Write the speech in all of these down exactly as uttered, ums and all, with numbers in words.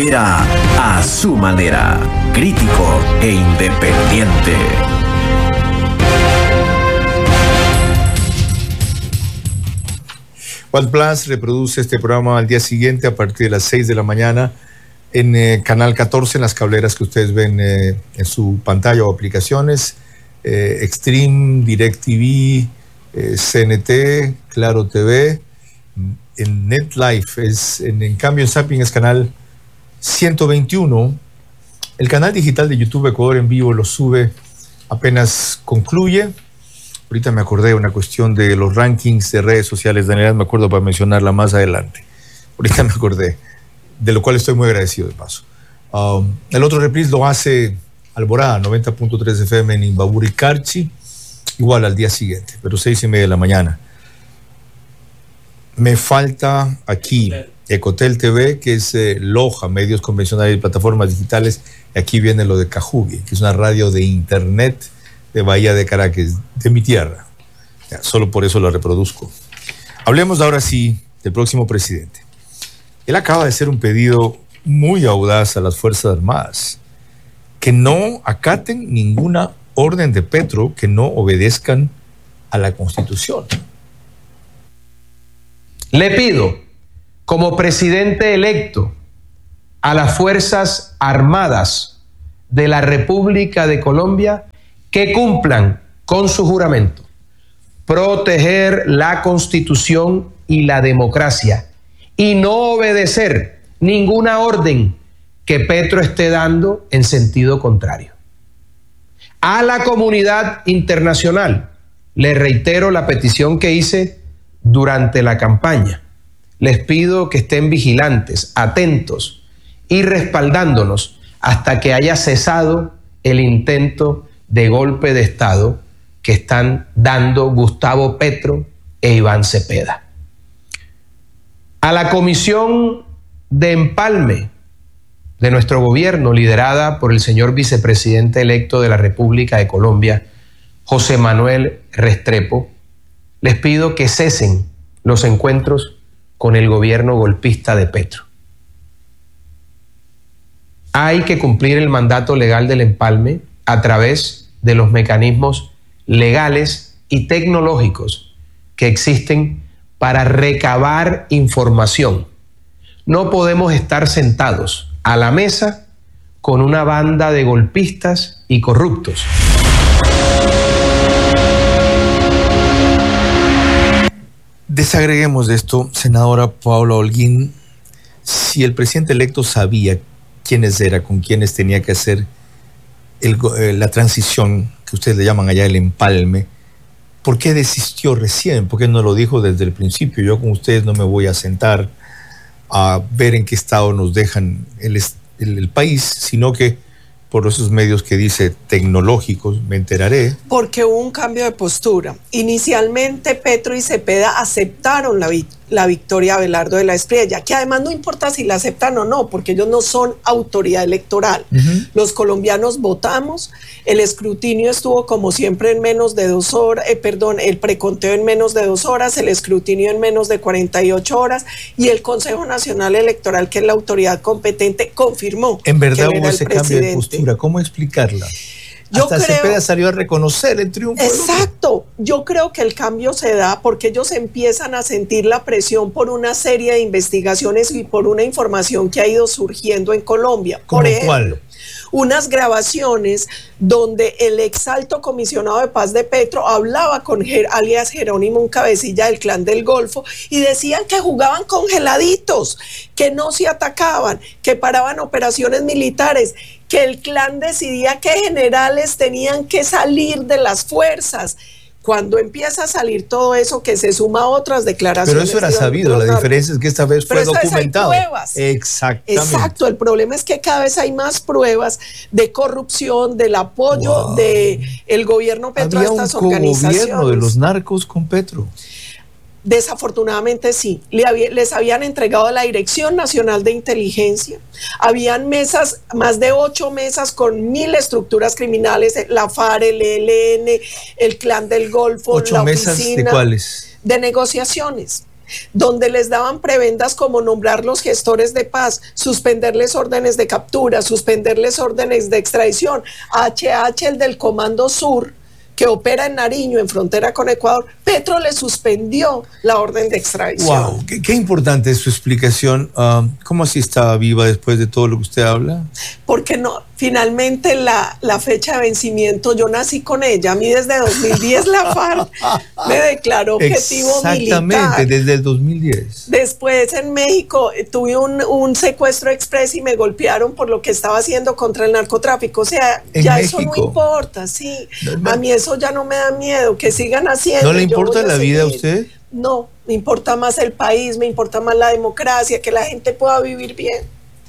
opera a su manera, crítico e independiente. OnePlus reproduce este programa al día siguiente a partir de las seis de la mañana en eh, Canal catorce, en las cableras que ustedes ven eh, en su pantalla o aplicaciones, eh, Extreme, DirecTV, eh, C N T, Claro T V, en NetLife, es, en, en cambio en Zapping es canal ciento veintiuno. El canal digital de YouTube Ecuador en vivo lo sube apenas concluye. Ahorita me acordé de una cuestión de los rankings de redes sociales, Daniela, me acuerdo para mencionarla más adelante. Ahorita me acordé, de lo cual estoy muy agradecido de paso. Um, el otro reprise lo hace Alborada, noventa punto tres F M en Imbabura y Carchi, igual al día siguiente, pero seis y media de la mañana. Me falta aquí Ecotel T V, que es eh, Loja, medios convencionales y plataformas digitales, y aquí viene lo de Cajubi, que es una radio de internet de Bahía de Caracas, de mi tierra. Ya, solo por eso la reproduzco. Hablemos ahora sí del próximo presidente. Él acaba de hacer un pedido muy audaz a las Fuerzas Armadas, que no acaten ninguna orden de Petro, que no obedezcan a la Constitución. Le pido, como presidente electo, a las Fuerzas Armadas de la República de Colombia que cumplan con su juramento, proteger la Constitución y la democracia y no obedecer ninguna orden que Petro esté dando en sentido contrario. A la comunidad internacional le reitero la petición que hice durante la campaña. Les pido que estén vigilantes, atentos y respaldándonos hasta que haya cesado el intento de golpe de Estado que están dando Gustavo Petro e Iván Cepeda. A la comisión de empalme de nuestro gobierno, liderada por el señor vicepresidente electo de la República de Colombia, José Manuel Restrepo, les pido que cesen los encuentros con el gobierno golpista de Petro. Hay que cumplir el mandato legal del empalme a través de los mecanismos legales y tecnológicos que existen para recabar información. No podemos estar sentados a la mesa con una banda de golpistas y corruptos. Desagreguemos de esto, senadora Paula Holguín. Si el presidente electo sabía quiénes era, con quiénes tenía que hacer el, eh, la transición, que ustedes le llaman allá el empalme, ¿por qué desistió recién? ¿Por qué no lo dijo desde el principio? Yo con ustedes no me voy a sentar a ver en qué estado nos dejan el, el, el país, sino que por esos medios que dice tecnológicos me enteraré. Porque hubo un cambio de postura. Inicialmente Petro y Cepeda aceptaron la, vi la victoria de Abelardo de la Espriella, que además no importa si la aceptan o no, porque ellos no son autoridad electoral. Uh-huh. Los colombianos votamos, el escrutinio estuvo como siempre en menos de dos horas, eh, perdón, el preconteo en menos de dos horas, el escrutinio en menos de cuarenta y ocho horas, y el Consejo Nacional Electoral, que es la autoridad competente, confirmó. En verdad hubo ese cambio de postura. ¿Cómo explicarla? Yo Hasta creo, Cepeda salió a reconocer el triunfo. Exacto. Yo creo que el cambio se da porque ellos empiezan a sentir la presión por una serie de investigaciones y por una información que ha ido surgiendo en Colombia. ¿Cómo por ejemplo, cuál? Unas grabaciones donde el exalto comisionado de paz de Petro hablaba con Ger alias Jerónimo, un cabecilla del Clan del Golfo, y decían que jugaban congeladitos, que no se atacaban, que paraban operaciones militares, que el clan decidía qué generales tenían que salir de las fuerzas. Cuando empieza a salir todo eso, que se suma a otras declaraciones. Pero eso era sabido, la diferencia es que esta vez fue documentado. Hay pruebas. Exactamente. Exacto, el problema es que cada vez hay más pruebas de corrupción, del apoyo wow. del gobierno Petro a estas organizaciones. Había un cogobierno de los narcos con Petro. Desafortunadamente sí, les habían entregado la Dirección Nacional de Inteligencia, habían mesas, más de ocho mesas con mil estructuras criminales, la FARC, el E L N, el Clan del Golfo, ¿Ocho la mesas oficina de cuáles? De negociaciones. donde les daban prebendas como nombrar los gestores de paz, suspenderles órdenes de captura, suspenderles órdenes de extradición. A H H, el del Comando Sur, que opera en Nariño, en frontera con Ecuador, Petro le suspendió la orden de extradición. Wow, qué, qué importante es su explicación. Uh, ¿Cómo así estaba viva después de todo lo que usted habla? Porque no, finalmente la, la fecha de vencimiento, yo nací con ella. A mí desde dos mil diez la FARC me declaró objetivo militar. Exactamente, desde el dos mil diez. Después en México eh, tuve un, un secuestro express y me golpearon por lo que estaba haciendo contra el narcotráfico. O sea, ¿En ya México? Eso no importa, sí. No, a mí eso ya no me da miedo, que sigan haciendo. ¿No le yo importa voy a la vida a seguir. usted? No, me importa más el país, me importa más la democracia, que la gente pueda vivir bien.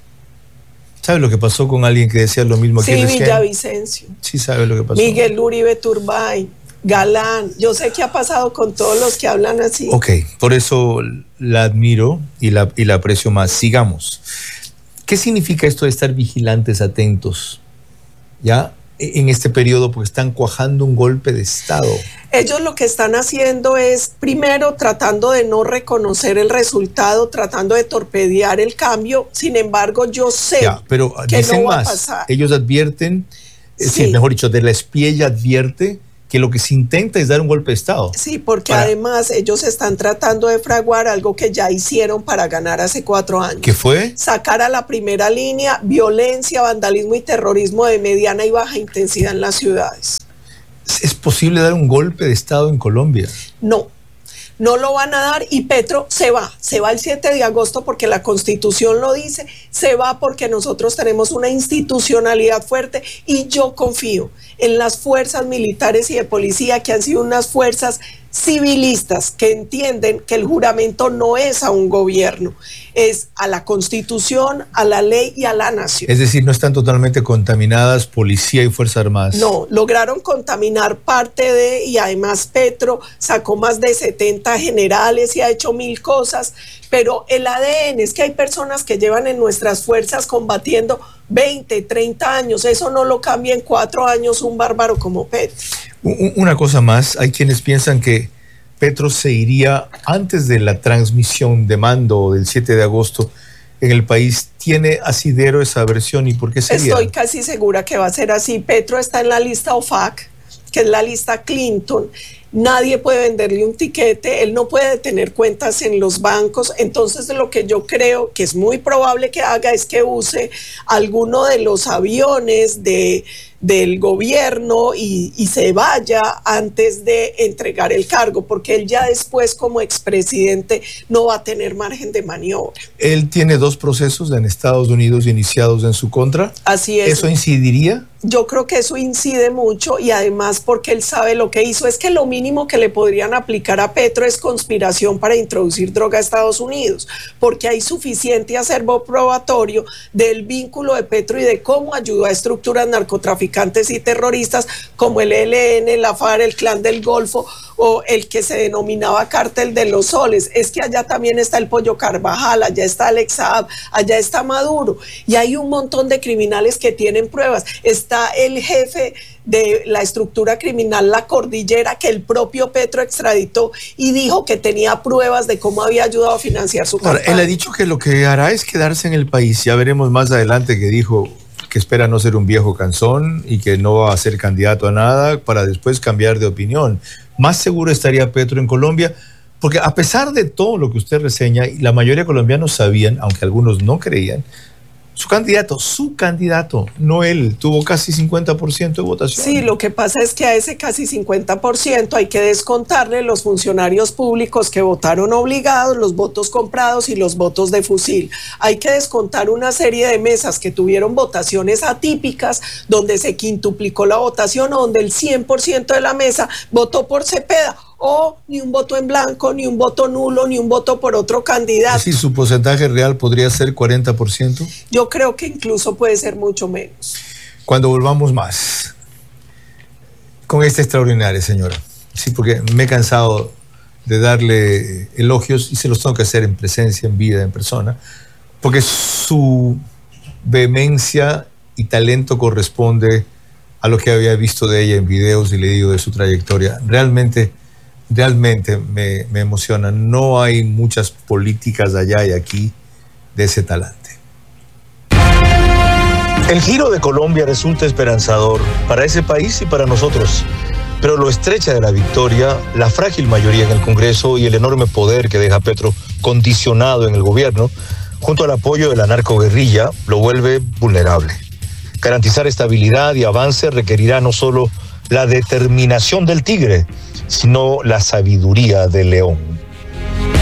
¿Sabe lo que pasó con alguien que decía lo mismo aquí Sí, recién? Villavicencio. Sí, sabe lo que pasó. Miguel Uribe Turbay, Galán. Yo sé qué ha pasado con todos los que hablan así. Ok, por eso la admiro y la, y la aprecio más. Sigamos. ¿Qué significa esto de estar vigilantes, atentos? ¿Ya? En este periodo, porque están cuajando un golpe de Estado. Ellos lo que están haciendo es, primero, tratando de no reconocer el resultado, tratando de torpedear el cambio. Sin embargo, yo sé Ya, pero que dicen no va más. a pasar. Ellos advierten, Sí. sí, mejor dicho, de la espía advierte que lo que se intenta es dar un golpe de Estado. Sí, porque Para- además ellos están tratando de fraguar algo que ya hicieron para ganar hace cuatro años. ¿Qué fue? Sacar a la primera línea violencia, vandalismo y terrorismo de mediana y baja intensidad en las ciudades. ¿Es posible dar un golpe de Estado en Colombia? No, no lo van a dar y Petro se va, se va el siete de agosto porque la Constitución lo dice, se va porque nosotros tenemos una institucionalidad fuerte y yo confío en las fuerzas militares y de policía que han sido unas fuerzas civilistas que entienden que el juramento no es a un gobierno, es a la Constitución, a la ley y a la nación. Es decir, no están totalmente contaminadas policía y Fuerzas Armadas. No, lograron contaminar parte de, y además Petro sacó más de setenta generales y ha hecho mil cosas, pero el A D N es que hay personas que llevan en nuestras fuerzas combatiendo veinte, treinta años, eso no lo cambia en cuatro años un bárbaro como Petro. U- Una cosa más, hay quienes piensan que Petro se iría antes de la transmisión de mando del siete de agosto en el país. ¿Tiene asidero esa versión y por qué sería? Estoy casi segura que va a ser así. Petro está en la lista O F A C, que es la lista Clinton. Nadie puede venderle un tiquete, él no puede tener cuentas en los bancos, entonces lo que yo creo que es muy probable que haga es que use alguno de los aviones de, del gobierno y, y se vaya antes de entregar el cargo, porque él ya después como expresidente no va a tener margen de maniobra. Él tiene dos procesos en Estados Unidos iniciados en su contra. Así es. ¿Eso incidiría? Yo creo que eso incide mucho y además porque él sabe lo que hizo. Es que lo mínimo que le podrían aplicar a Petro es conspiración para introducir droga a Estados Unidos, porque hay suficiente acervo probatorio del vínculo de Petro y de cómo ayudó a estructuras narcotraficantes y terroristas como el E L N, la FARC, el Clan del Golfo o el que se denominaba Cártel de los Soles. Es que allá también está el Pollo Carvajal, allá está Alex Saab, allá está Maduro y hay un montón de criminales que tienen pruebas. Está el jefe de la estructura criminal La Cordillera, que el propio Petro extraditó y dijo que tenía pruebas de cómo había ayudado a financiar su Ahora, campaña. él ha dicho que lo que hará es quedarse en el país. Ya veremos más adelante que dijo que espera no ser un viejo cansón y que no va a ser candidato a nada para después cambiar de opinión. Más seguro estaría Petro en Colombia, porque a pesar de todo lo que usted reseña, y la mayoría de colombianos sabían, aunque algunos no creían, su candidato, su candidato, no él, tuvo casi cincuenta por ciento de votación. Sí, lo que pasa es que a ese casi cincuenta por ciento hay que descontarle los funcionarios públicos que votaron obligados, los votos comprados y los votos de fusil. Hay que descontar una serie de mesas que tuvieron votaciones atípicas, donde se quintuplicó la votación, o donde el cien por ciento de la mesa votó por Cepeda, o ni un voto en blanco, ni un voto nulo, ni un voto por otro candidato. Es decir, su porcentaje real podría ser cuarenta por ciento. Yo creo que incluso puede ser mucho menos. Cuando volvamos más con esta extraordinaria señora. Sí, porque me he cansado de darle elogios y se los tengo que hacer en presencia, en vida, en persona, porque su vehemencia y talento corresponde a lo que había visto de ella en videos y leído de su trayectoria. Realmente realmente me, me emociona. No hay muchas políticas allá y aquí de ese talante. El giro de Colombia resulta esperanzador para ese país y para nosotros. Pero lo estrecha de la victoria, la frágil mayoría en el Congreso y el enorme poder que deja Petro condicionado en el gobierno, junto al apoyo de la narcoguerrilla, lo vuelve vulnerable. Garantizar estabilidad y avance requerirá no solo la determinación del tigre, sino la sabiduría del león.